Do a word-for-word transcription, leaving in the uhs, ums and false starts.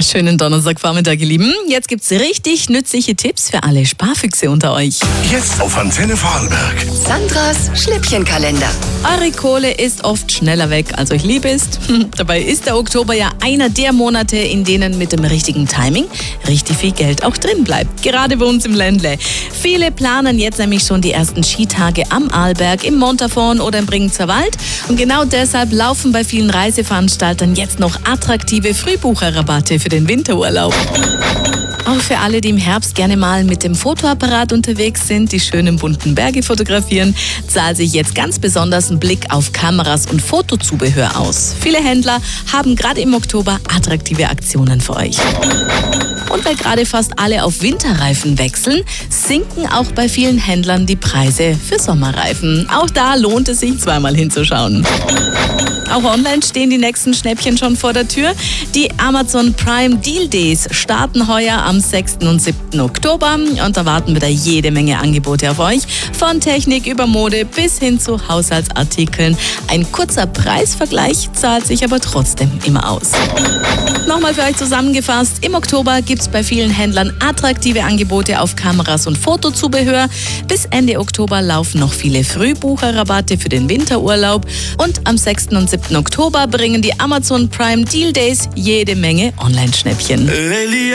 Schönen Donnerstagvormittag, ihr Lieben. Jetzt gibt's richtig nützliche Tipps für alle Sparfüchse unter euch. Jetzt auf Antenne Vorarlberg. Sandras Schnäppchenkalender. Eure Kohle ist oft schneller weg, als euch lieb ist. Dabei ist der Oktober ja einer der Monate, in denen mit dem richtigen Timing richtig viel Geld auch drin bleibt. Gerade bei uns im Ländle. Viele planen jetzt nämlich schon die ersten Skitage am Arlberg, im Montafon oder im Bregenzer Wald. Und genau deshalb laufen bei vielen Reiseveranstaltern jetzt noch attraktive Frühbucherrabatte für den Winterurlaub. Auch für alle, die im Herbst gerne mal mit dem Fotoapparat unterwegs sind, die schönen bunten Berge fotografieren, zahlt sich jetzt ganz besonders ein Blick auf Kameras und Fotozubehör aus. Viele Händler haben gerade im Oktober attraktive Aktionen für euch. Und weil gerade fast alle auf Winterreifen wechseln, sinken auch bei vielen Händlern die Preise für Sommerreifen. Auch da lohnt es sich, zweimal hinzuschauen. Auch online stehen die nächsten Schnäppchen schon vor der Tür. Die Amazon Prime Deal Days starten heuer am sechsten und siebten Oktober und da warten wieder jede Menge Angebote auf euch. Von Technik über Mode bis hin zu Haushaltsartikeln. Ein kurzer Preisvergleich zahlt sich aber trotzdem immer aus. Nochmal für euch zusammengefasst, im Oktober gibt es bei vielen Händlern attraktive Angebote auf Kameras und Fotozubehör. Bis Ende Oktober laufen noch viele Frühbucherrabatte für den Winterurlaub und am sechsten und siebten Oktober bringen die Amazon Prime Deal Days jede Menge Online-Schnäppchen.